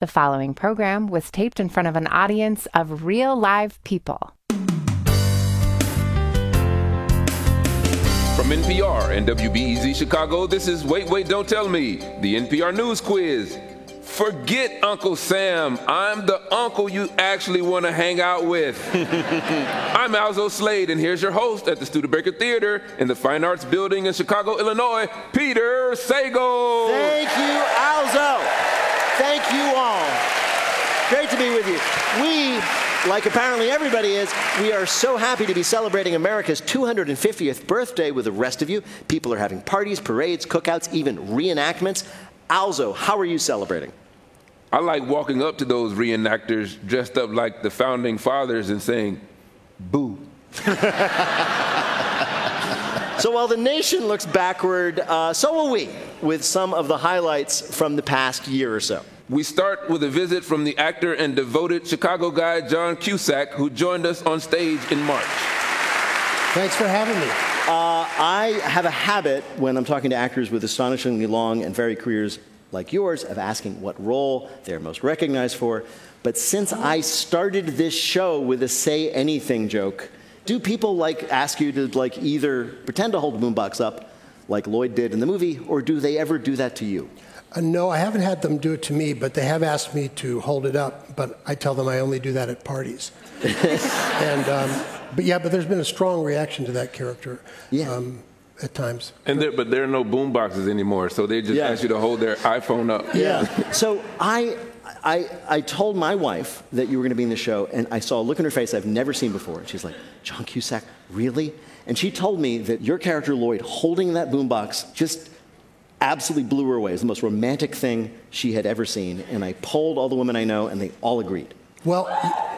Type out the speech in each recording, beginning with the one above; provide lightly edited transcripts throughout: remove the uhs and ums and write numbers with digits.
The following program was taped in front of an audience of real live people. From NPR and WBEZ Chicago, this is Wait, Wait, Don't Tell Me, the NPR News Quiz. Forget Uncle Sam. I'm the uncle you actually want to hang out with. I'm Alzo Slade, and here's your host at the Studebaker Theater in the Fine Arts Building in Chicago, Illinois, Peter Sagal. Thank you, Alzo. Thank you all. Great to be with you. We, like apparently everybody is, we are so happy to be celebrating America's 250th birthday with the rest of you. People are having parties, parades, cookouts, even reenactments. Alzo, how are you celebrating? I like walking up to those reenactors dressed up like the founding fathers and saying, boo. So while the nation looks backward, so will we, with some of the highlights from the past year or so. We start with a visit from the actor and devoted Chicago guy, John Cusack, who joined us on stage in March. Thanks for having me. I have a habit when I'm talking to actors with astonishingly long and varied careers like yours of asking what role they're most recognized for. But since I started this show with a say anything joke, do people ask you to either pretend to hold the boombox up like Lloyd did in the movie, or do they ever do that to you? No, I haven't had them do it to me, but they have asked me to hold it up, but I tell them I only do that at parties. But there's been a strong reaction to that character at times. But there are no boomboxes anymore, so they just ask you to hold their iPhone up. Yeah. So I told my wife that you were going to be in the show, and I saw a look in her face I've never seen before. She's like, John Cusack, really? And she told me that your character, Lloyd, holding that boombox just absolutely blew her away. It was the most romantic thing she had ever seen. And I polled all the women I know, and they all agreed. Well,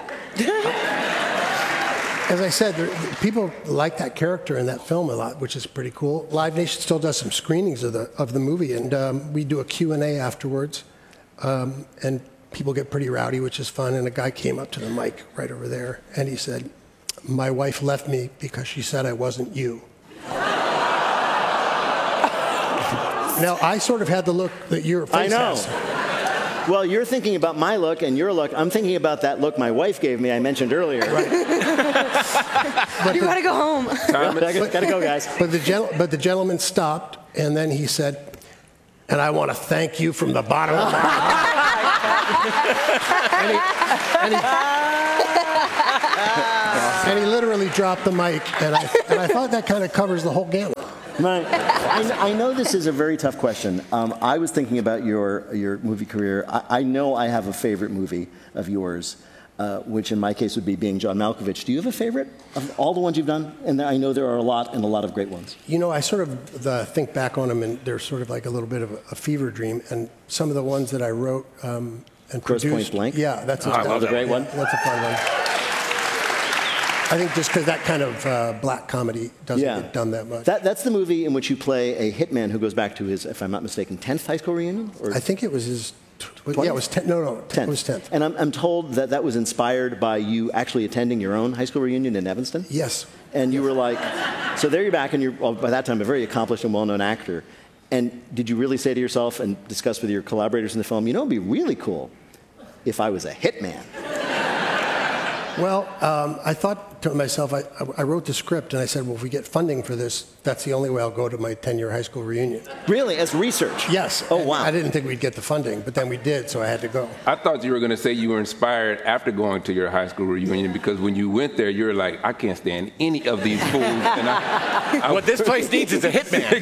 as I said, people like that character in that film a lot, which is pretty cool. Live Nation still does some screenings of the movie, and we do a Q&A afterwards. And people get pretty rowdy, which is fun. And a guy came up to the mic right over there, and he said, "My wife left me because she said I wasn't you." Now, I sort of had the look that your face has. Well, you're thinking about my look and your look. I'm thinking about that look my wife gave me I mentioned earlier. Right. You gotta go home. Gotta go, guys. But the gentleman stopped, and then he said, "And I want to thank you from the bottom of my heart." And he literally dropped the mic, and I thought that kind of covers the whole gamut. I know this is a very tough question. I was thinking about your movie career. I know I have a favorite movie of yours, which in my case would be Being John Malkovich. Do you have a favorite of all the ones you've done? And I know there are a lot of great ones. You know, I sort of think back on them, and they're sort of like a little bit of a fever dream. And some of the ones that I wrote and Grosse produced. Pointe Blank? Yeah, that's a great one. That's a fun one. I think just because that kind of black comedy doesn't get done that much. That's the movie in which you play a hitman who goes back to his, if I'm not mistaken, 10th high school reunion? Or? I think it was his... Yeah, it was 10th. No, 10th. It was 10th. And I'm told that was inspired by you actually attending your own high school reunion in Evanston? Yes. And you were like... So there you're back, and you're, by that time, a very accomplished and well-known actor. And did you really say to yourself and discuss with your collaborators in the film, it'd be really cool if I was a hitman? Well, I thought to myself, I wrote the script, and I said, well, if we get funding for this, that's the only way I'll go to my 10-year high school reunion. Really? As research? Yes. Oh, wow. I didn't think we'd get the funding, but then we did, so I had to go. I thought you were going to say you were inspired after going to your high school reunion, because when you went there, you were like, I can't stand any of these fools. And what this place needs is a hitman.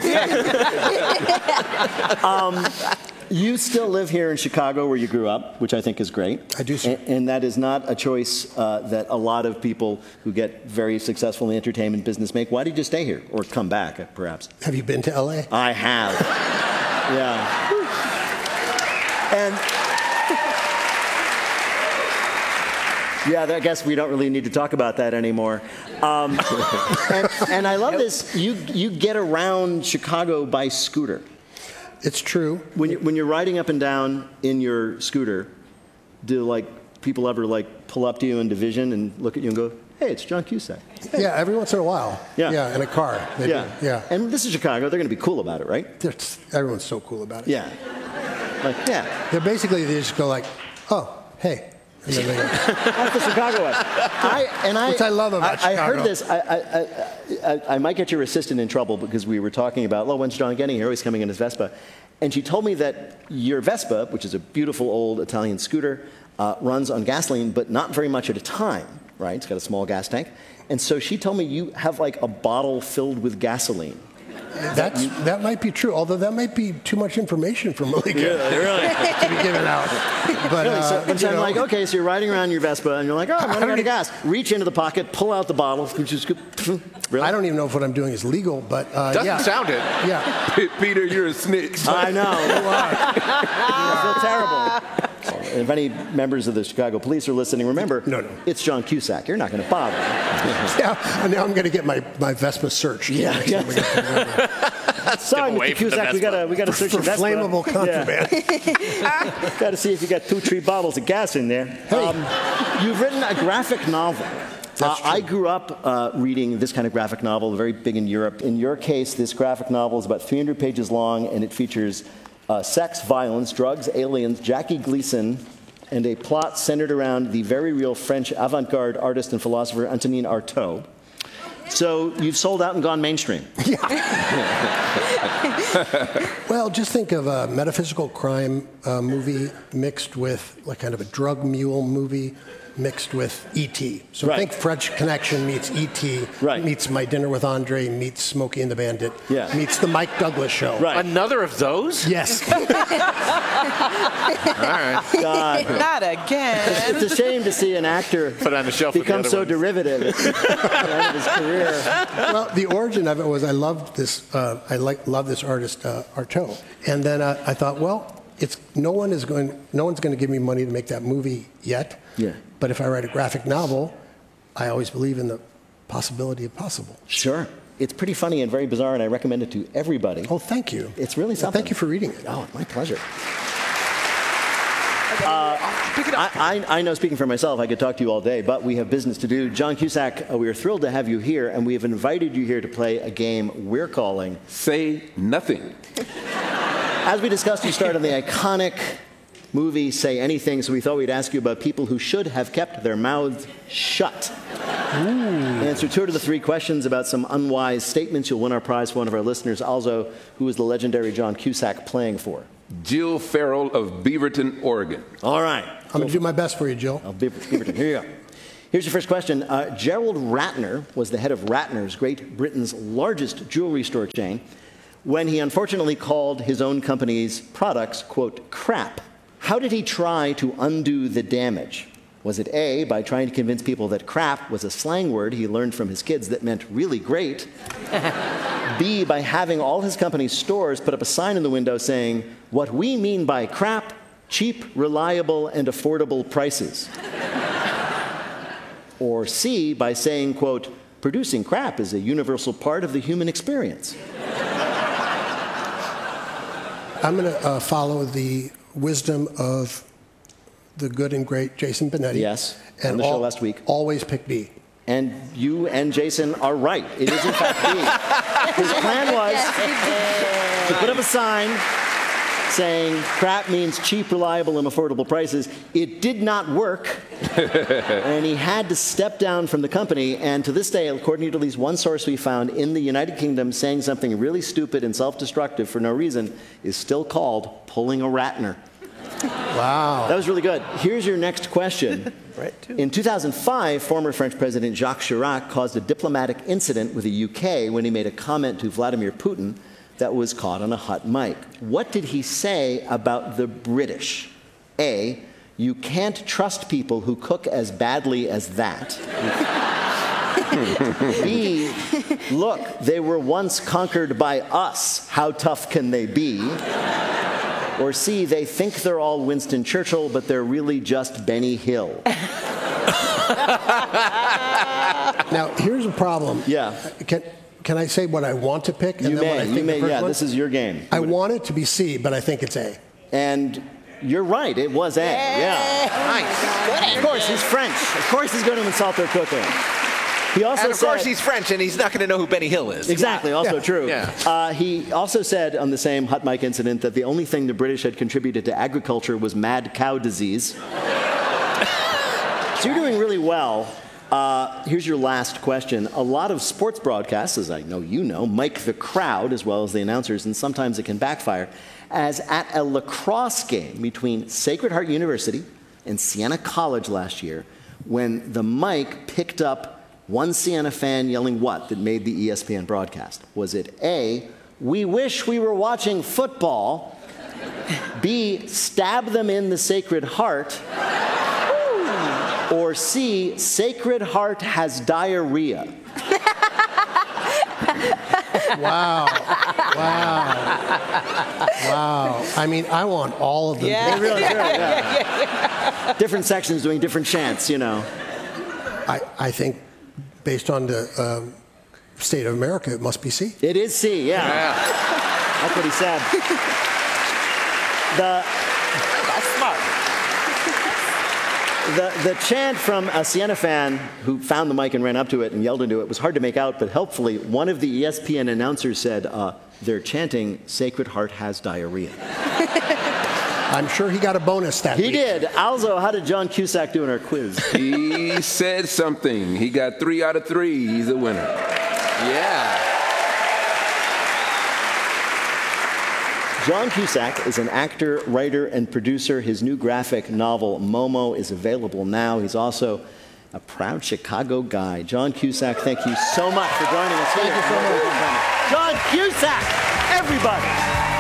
You still live here in Chicago where you grew up, which I think is great. I do, sir. And that is not a choice that a lot of people who get very successful in the entertainment business make. Why did you stay here? Or come back, perhaps? Have you been to L.A.? I have. Yeah. And I guess we don't really need to talk about that anymore. And I love this. You get around Chicago by scooter. It's true. When you're riding up and down in your scooter, do people ever pull up to you in Division and look at you and go, "Hey, it's John Cusack"? Hey. Yeah, every once in a while. Yeah, in a car. They do. Yeah. And this is Chicago. They're going to be cool about it, right? Everyone's so cool about it. Yeah. They just go like, Oh, hey. And then they go, That's the Chicago one. Which I love about I Chicago. heard this. I might get your assistant in trouble because we were talking about, when's John getting here? He's coming in his Vespa. And she told me that your Vespa, which is a beautiful old Italian scooter, runs on gasoline, but not very much at a time, right? It's got a small gas tank. And so she told me you have like a bottle filled with gasoline. That might be true, although that might be too much information for Malika Really? to be given out. But, So I'm like, okay, so you're riding around your Vespa, and you're like, I'm running out of gas. Reach into the pocket, pull out the bottle, which is good. Really? I don't even know if what I'm doing is legal, but Doesn't sound it. Yeah. Peter, you're a snitch. I know. I feel terrible. And if any members of the Chicago police are listening, remember, No. it's John Cusack. You're not going to bother. Yeah, and now I'm going to get my Vespa searched. Yeah. Sorry, away Mr. from the Cusack, we got to search For your Vespa. flammable contraband. Got to see if you got 2-3 bottles of gas in there. You've written a graphic novel. I grew up reading this kind of graphic novel, very big in Europe. In your case, this graphic novel is about 300 pages long, and it features sex, violence, drugs, aliens, Jackie Gleason, and a plot centered around the very real French avant-garde artist and philosopher Antonin Artaud. So you've sold out and gone mainstream. Well, just think of a metaphysical crime movie mixed with like kind of a drug mule movie mixed with E.T. So Right. think French Connection meets E.T. Right. meets My Dinner with Andre meets Smokey and the Bandit Yeah. meets the Mike Douglas Show. Right. Another of those? Yes. All right. God. Not again. It's a shame to see an actor Put it on the shelf with the become other so ones. derivative at the end of his career. Well, the origin of it was I loved this. Love this artist Artaud, and then I thought, well, no one's going to give me money to make that movie yet. Yeah. But if I write a graphic novel, I always believe in the possibility of possible. Sure. It's pretty funny and very bizarre, and I recommend it to everybody. Oh, thank you. It's really Well, something. thank you for reading it. Oh, my pleasure. I know, speaking for myself, I could talk to you all day, but we have business to do. John Cusack, we are thrilled to have you here, and we have invited you here to play a game we're calling Say nothing. As we discussed, you starred in the iconic movie Say Anything, so we thought we'd ask you about people who should have kept their mouths shut. Answer 2 to the 3 questions about some unwise statements. You'll win our prize for one of our listeners. Also, who is the legendary John Cusack playing for? Jill Farrell of Beaverton, Oregon. All right. I'm going to do my best for you, Jill. Beaverton. Here you go. Here's your first question. Gerald Ratner was the head of Ratner's, Great Britain's largest jewelry store chain, when he unfortunately called his own company's products, quote, crap. How did he try to undo the damage? Was it A, by trying to convince people that crap was a slang word he learned from his kids that meant really great? B, by having all his company's stores put up a sign in the window saying, what we mean by crap, cheap, reliable, and affordable prices? Or C, by saying, quote, producing crap is a universal part of the human experience? I'm going to follow the wisdom of the good and great Jason Benetti. Yes, and on the show last week. Always pick B. And you and Jason are right. It is in fact B. His plan was to put up a sign saying crap means cheap, reliable, and affordable prices. It did not work, and he had to step down from the company. And to this day, according to at least one source we found in the United Kingdom, saying something really stupid and self-destructive for no reason is still called pulling a Ratner. Wow. That was really good. Here's your next question. In 2005, former French President Jacques Chirac caused a diplomatic incident with the UK when he made a comment to Vladimir Putin that was caught on a hot mic. What did he say about the British? A, you can't trust people who cook as badly as that. B, look, they were once conquered by us. How tough can they be? Or C, they think they're all Winston Churchill, but they're really just Benny Hill. Now, here's a problem. Yeah. Can I say what I want to pick? And You then what I may, think you may, the first yeah, one? this is your game. I want it to be C, but I think it's A. And you're right, it was A. Yeah. Nice. Of course, he's French. Of course he's going to insult their cooking. He also And of course, said- he's French, and he's not going to know who Benny Hill is. Exactly, also Yeah. true. Yeah. He also said on the same hot mic incident that the only thing the British had contributed to agriculture was mad cow disease. So you're doing really well. Here's your last question. A lot of sports broadcasts, as I know you know, mic the crowd as well as the announcers, and sometimes it can backfire. As at a lacrosse game between Sacred Heart University and Siena College last year, when the mic picked up one Siena fan yelling what that made the ESPN broadcast? Was it A, we wish we were watching football, B, stab them in the Sacred Heart, or C, Sacred Heart has diarrhea? Wow. I mean, I want all of them. They really do, yeah. Different sections doing different chants, you know. I think, based on the state of America, it must be C. It is C, yeah. That's what he said. That's smart. The chant from a Siena fan who found the mic and ran up to it and yelled into it was hard to make out, but helpfully, one of the ESPN announcers said, they're chanting, Sacred Heart has diarrhea. I'm sure he got a bonus that He week. did. Also, how did John Cusack do in our quiz? He said something. He got 3 out of 3. He's a winner. Yeah. John Cusack is an actor, writer, and producer. His new graphic novel, Momo, is available now. He's also a proud Chicago guy. John Cusack, thank you so much for joining us here. Thank you so much. John Cusack, everybody.